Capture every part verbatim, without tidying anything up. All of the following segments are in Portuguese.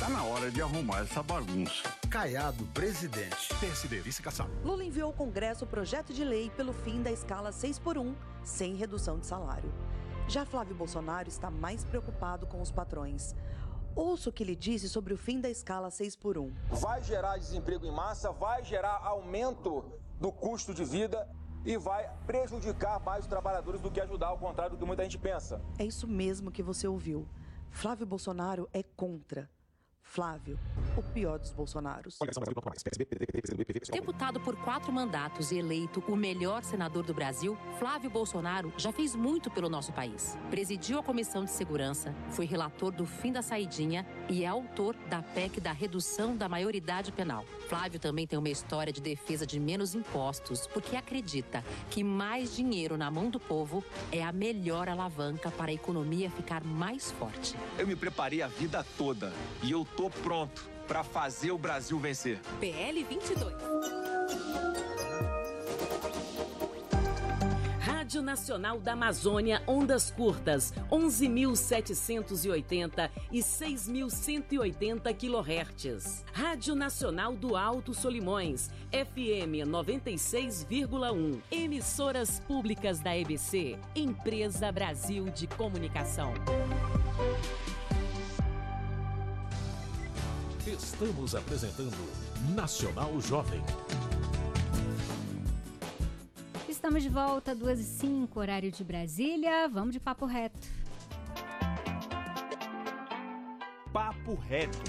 Tá na hora de arrumar essa bagunça. Caiado, presidente. P S D, vice-caçado. Lula enviou ao Congresso o projeto de lei pelo fim da escala seis por um, sem redução de salário. Já Flávio Bolsonaro está mais preocupado com os patrões. Ouça o que ele disse sobre o fim da escala seis por um. Vai gerar desemprego em massa, vai gerar aumento do custo de vida e vai prejudicar mais os trabalhadores do que ajudar, ao contrário do que muita gente pensa. É isso mesmo que você ouviu. Flávio Bolsonaro é contra. Flávio, o pior dos Bolsonaros. Deputado por quatro mandatos e eleito o melhor senador do Brasil, Flávio Bolsonaro já fez muito pelo nosso país. Presidiu a Comissão de Segurança, foi relator do fim da saidinha e é autor da P E C da redução da maioridade penal. Flávio também tem uma história de defesa de menos impostos, porque acredita que mais dinheiro na mão do povo é a melhor alavanca para a economia ficar mais forte. Eu me preparei a vida toda e eu tô pronto para fazer o Brasil vencer. P L vinte e dois. Rádio Nacional da Amazônia, ondas curtas, onze mil setecentos e oitenta e seis mil cento e oitenta quilohertz. Rádio Nacional do Alto Solimões, F M noventa e seis vírgula um. Emissoras públicas da E B C, Empresa Brasil de Comunicação. Estamos apresentando Nacional Jovem. Estamos de volta, duas e cinco, horário de Brasília. Vamos de papo reto. Papo reto.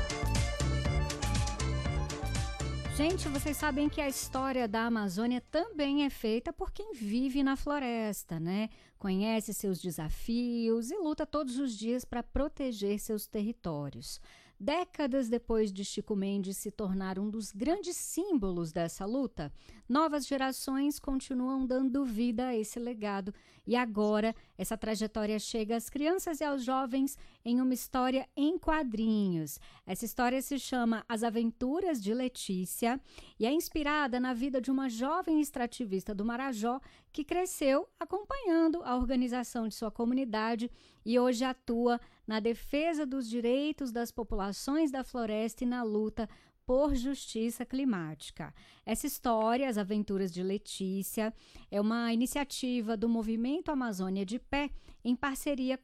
Gente, vocês sabem que a história da Amazônia também é feita por quem vive na floresta, né? Conhece seus desafios e luta todos os dias para proteger seus territórios. Décadas depois de Chico Mendes se tornar um dos grandes símbolos dessa luta, novas gerações continuam dando vida a esse legado. E agora, essa trajetória chega às crianças e aos jovens em uma história em quadrinhos. Essa história se chama As Aventuras de Letícia e é inspirada na vida de uma jovem extrativista do Marajó que cresceu acompanhando a organização de sua comunidade e hoje atua na defesa dos direitos das populações da floresta e na luta por justiça climática. Essa história, As Aventuras de Letícia, é uma iniciativa do Movimento Amazônia de Pé em parceria com